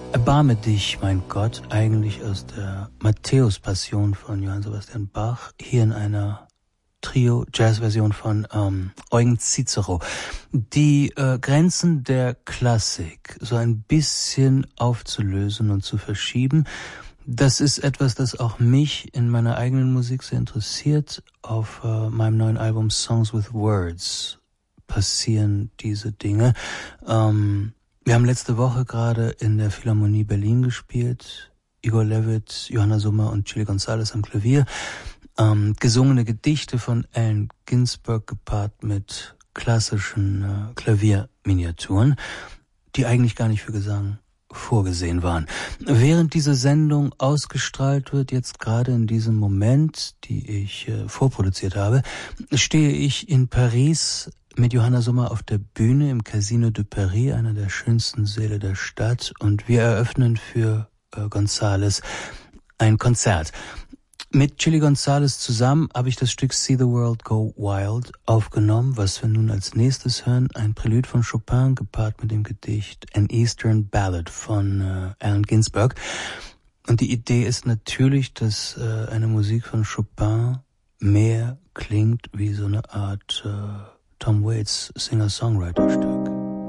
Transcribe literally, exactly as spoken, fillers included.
Erbarme dich, mein Gott, eigentlich aus der Matthäus-Passion von Johann Sebastian Bach, hier in einer Trio-Jazz-Version von ähm, Eugen Cicero. Die äh, Grenzen der Klassik so ein bisschen aufzulösen und zu verschieben, das ist etwas, das auch mich in meiner eigenen Musik sehr interessiert. Auf äh, meinem neuen Album Songs with Words passieren diese Dinge. Ähm, Wir haben letzte Woche gerade in der Philharmonie Berlin gespielt. Igor Levit, Johanna Summer und Chili González am Klavier. Ähm, gesungene Gedichte von Allen Ginsberg gepaart mit klassischen äh, Klavierminiaturen, die eigentlich gar nicht für Gesang vorgesehen waren. Während diese Sendung ausgestrahlt wird, jetzt gerade in diesem Moment, die ich äh, vorproduziert habe, stehe ich in Paris mit Johanna Summer auf der Bühne im Casino de Paris, einer der schönsten Säle der Stadt, und wir eröffnen für äh, González ein Konzert. Mit Chili González zusammen habe ich das Stück See the World Go Wild aufgenommen, was wir nun als nächstes hören, ein Prälude von Chopin gepaart mit dem Gedicht An Eastern Ballad von äh, Allen Ginsberg. Und die Idee ist natürlich, dass äh, eine Musik von Chopin mehr klingt wie so eine Art äh, Tom Waits Singer-Songwriter-Stück.